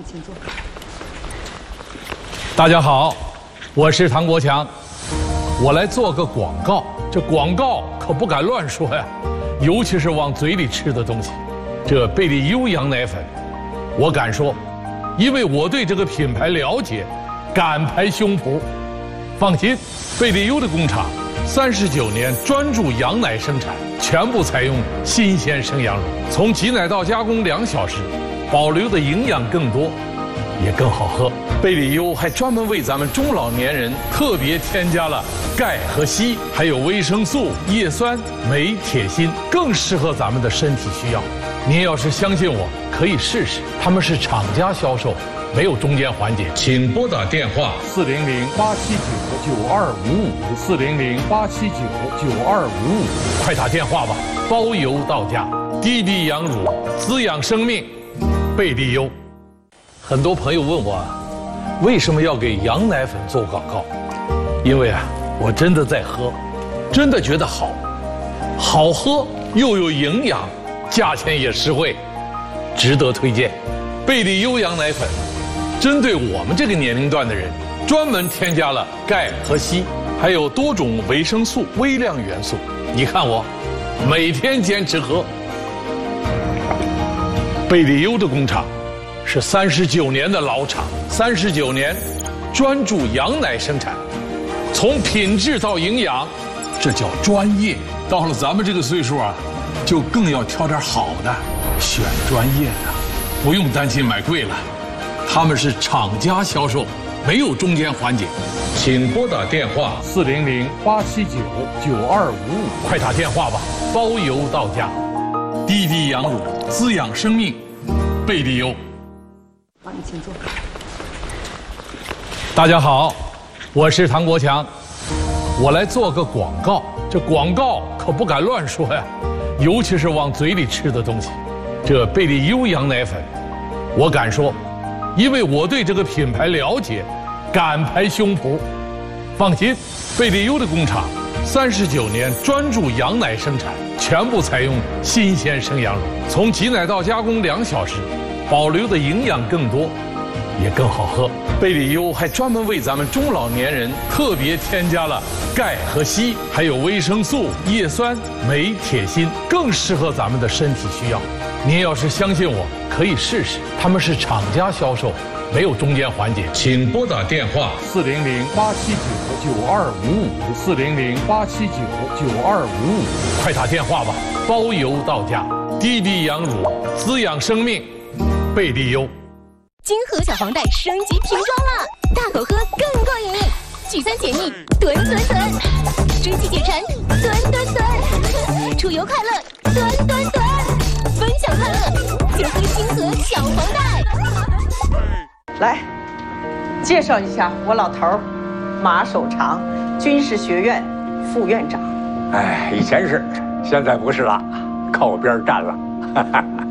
请坐。 大家好，我是唐国强，我来做个广告。这广告可不敢乱说呀，尤其是往嘴里吃的东西。这贝利优羊奶粉，我敢说，因为我对这个品牌了解，敢拍胸脯。放心，贝利优的工厂39年专注羊奶生产，全部采用新鲜生羊乳，从挤奶到加工2小时，保留的营养更多，也更好喝。贝利优还专门为咱们中老年人特别添加了钙和硒，还有维生素、叶酸、镁、铁、锌，更适合咱们的身体需要。您要是相信我，可以试试。他们是厂家销售，没有中间环节。请拨打电话400-879-9255，400-879-9255，快打电话吧，包邮到家。低低羊乳，滋养生命，贝利优。很多朋友问我，为什么要给羊奶粉做广告？因为我真的在喝，真的觉得好，好喝又有营养，价钱也实惠，值得推荐。贝利优羊奶粉针对我们这个年龄段的人，专门添加了钙和硒，还有多种维生素、微量元素。你看我每天坚持喝。贝利优的工厂是39年的老厂，39年专注羊奶生产，从品质到营养，这叫专业。到了咱们这个岁数就更要挑点好的，选专业的，不用担心买贵了。他们是厂家销售，没有中间环节。请拨打电话400-879-9255，快打电话吧，包邮到家。低低羊乳，滋养生命，贝利优。 好，你请坐。 大家好，我是唐国强，我来做个广告。这广告可不敢乱说呀，尤其是往嘴里吃的东西。这贝利优羊奶粉，我敢说，因为我对这个品牌了解，敢拍胸脯。放心，贝利优的工厂39年专注羊奶生产，全部采用新鲜生羊乳，从挤奶到加工2小时，保留的营养更多，也更好喝。贝利优还专门为咱们中老年人特别添加了钙和硒，还有维生素、叶酸、镁、铁、锌，更适合咱们的身体需要。您要是相信我，可以试试。他们是厂家销售，没有中间环节。请拨打电话400-879-9255，400-879-9255，快打电话吧，包邮到家。低低羊乳，滋养生命，贝利优。 金河小黄袋升级瓶装了，大口喝更过瘾，聚餐解腻，吨吨吨，追剧解馋，吨吨吨，出游快乐，吨吨吨，分享快乐，就喝金河小黄袋。 来，介绍一下我老头儿马守常，军事学院副院长。 以前是，现在不是了，靠边站了。